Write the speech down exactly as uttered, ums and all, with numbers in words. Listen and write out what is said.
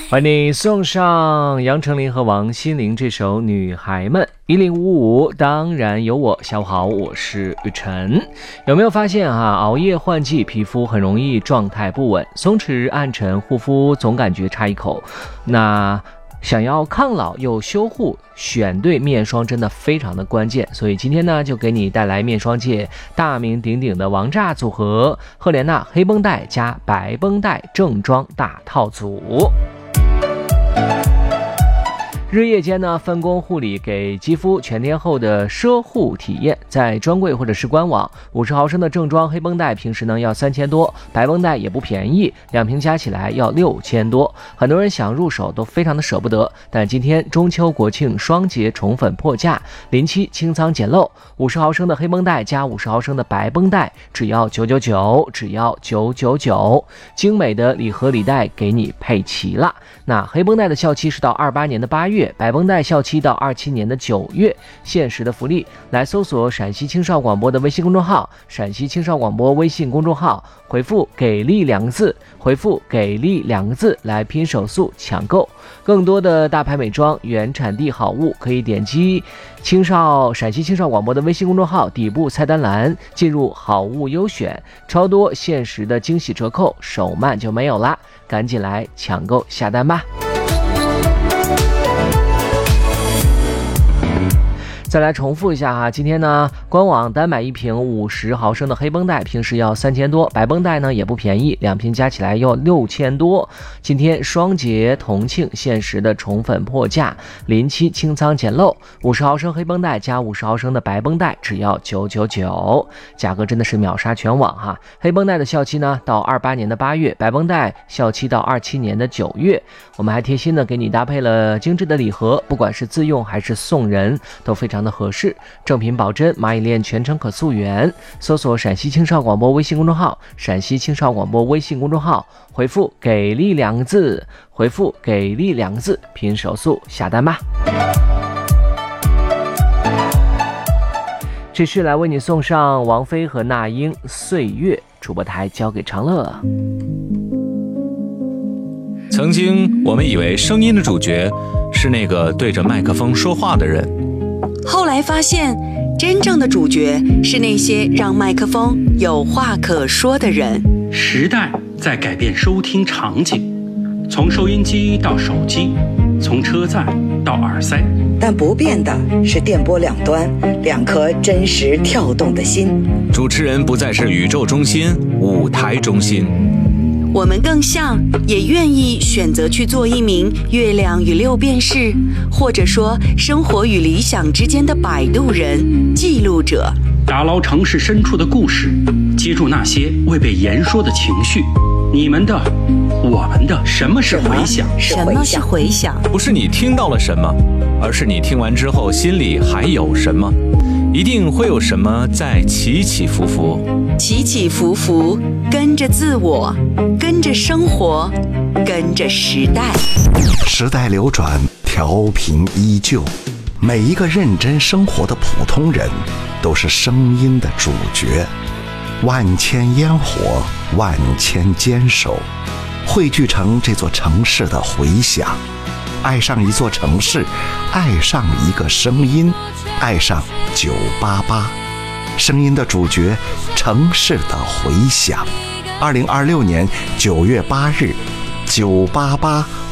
为你送上杨丞琳和王心凌这首《女孩们》。一零五五当然有我，下午好，我是雨晨。有没有发现啊，熬夜换季，皮肤很容易状态不稳，松弛暗沉，护肤总感觉差一口。那想要抗老又修护，选对面霜真的非常的关键。所以今天呢，就给你带来面霜界大名鼎鼎的王炸组合——赫莲娜黑绷带加白绷带正装大套组。日夜间呢，分工护理，给肌肤全天候的奢护体验。在专柜或者是官网，五十毫升的正装黑绷带平时呢要三千多，白绷带也不便宜，两瓶加起来要六千多。很多人想入手都非常的舍不得，但今天中秋国庆双节宠粉破价，临期清仓捡漏，五十毫升的黑绷带加五十毫升的白绷带只要九九九，只要九九九，精美的礼盒礼袋给你配齐了。那黑绷带的效期是到二八年的八月，白绷带效期到二七年的九月。限时的福利，来搜索陕西青少广播的微信公众号，陕西青少广播微信公众号，回复给力两个字，回复给力两个字来拼手速抢购。更多的大牌美妆原产地好物，可以点击青少陕西青少广播的微信公众号底部菜单栏，进入好物优选，超多限时的惊喜折扣，手慢就没有啦，赶紧来抢购下单吧。再来重复一下哈，今天呢，官网单买一瓶五十毫升的黑绷带，平时要三千多，白绷带呢也不便宜，两瓶加起来要六千多。今天双节同庆限时的宠粉破价，临期清仓捡漏，五十毫升黑绷带加五十毫升的白绷带只要九九九，价格真的是秒杀全网哈。黑绷带的效期呢到二八年的八月，白绷带效期到二七年的九月。我们还贴心的给你搭配了精致的礼盒，不管是自用还是送人，都非常的合适，正品保真，蚂蚁链全程可溯源。搜索陕西青少广播微信公众号，陕西青少广播微信公众号，回复给力两个字，回复给力两个字，拼手速下单吧。继续来为你送上王菲和那英《岁月》，主播台交给长乐。 曾经我们以为声音的主角是那个对着麦克风说话的人， 后来发现真正的主角是那些让麦克风有话可说的人。 时代在改变收听场景，从收音机到手机，从车载到耳塞， 但不变的是电波两端两颗真实跳动的心。 主持人不再是宇宙中心、舞台中心， 我们更像，也愿意选择去做一名月亮与六便士，或者说生活与理想之间的摆渡人、记录者， 打捞城市深处的故事，接住那些未被言说的情绪。你们的，我们的，什么是回响？ 什么是回响？ 不是你听到了什么，而是你听完之后心里还有什么。一定会有什么在起起伏伏， 起起伏伏，跟着自我，跟着生活，跟着时代。 时代流转，调频依旧，每一个认真生活的普通人都是声音的主角。万千烟火，万千坚守，汇聚成这座城市的回响。爱上一座城市，爱上一个声音，爱上九八八，声音的主角，城市的回响。二零二六年九月八日，九八八